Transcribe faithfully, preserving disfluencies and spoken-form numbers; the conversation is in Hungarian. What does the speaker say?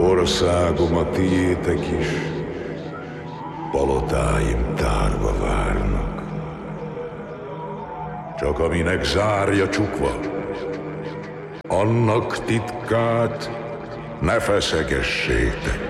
Országom a tiétek is, palotáim tárva várnak. Csak aminek zárja csukva, annak titkát ne feszegessétek.